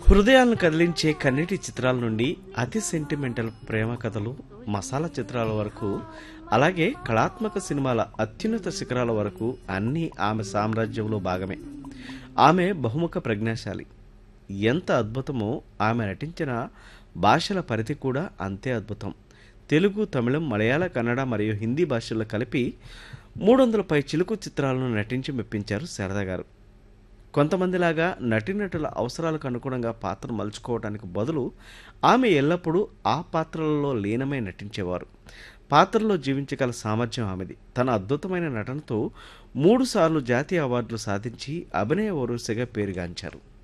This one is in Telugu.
హృదయాలను కదిలించే కన్నీటి చిత్రాల నుండి అతి సెంటిమెంటల్ ప్రేమ కథలు, మసాలా చిత్రాల వరకు, అలాగే కళాత్మక సినిమాల అత్యున్నత శిఖరాల వరకు అన్నీ ఆమె సామ్రాజ్యంలో భాగమే. ఆమె బహుముఖ ప్రజ్ఞాశాలి. ఎంత అద్భుతమో ఆమె నటించిన భాషల పరిధి కూడా అంతే అద్భుతం. తెలుగు, తమిళం, మలయాళ, కన్నడ మరియు హిందీ భాషల్లో కలిపి 300 పై చిలుకు చిత్రాలను నటించి మెప్పించారు శారద గారు. కొంతమందిలాగా నటీనటుల అవసరాలకు అనుగుణంగా పాత్ర మలుచుకోవడానికి బదులు ఆమె ఎల్లప్పుడూ ఆ పాత్రలలో లీనమై నటించేవారు. పాత్రలో జీవించగల సామర్థ్యం ఆమెది. తన అద్భుతమైన నటనతో 3 సార్లు జాతీయ అవార్డులు సాధించి అభినయ ఓరుసిగా పేరుగాంచారు.